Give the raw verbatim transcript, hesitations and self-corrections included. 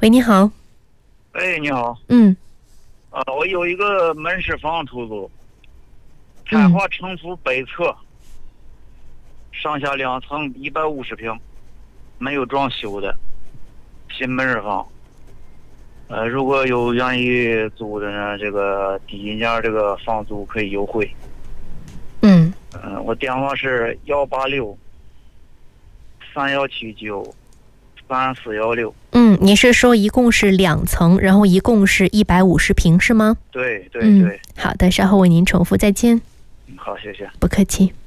喂，你好。 哎，你好。 嗯。 啊，我有一个门市房出租，泰华城府北侧，上下两层，一百五十平，没有装修的新门市房。呃，如果有愿意租的呢，这个第一年这个房租可以优惠。 嗯。 嗯、呃，我电话是幺八六三幺七九三四幺六。 嗯，你是说一共是两层，然后一共是一百五十平是吗？ 对对对、 嗯。好的，稍后为您重复，再见。 好，谢谢。 不客气。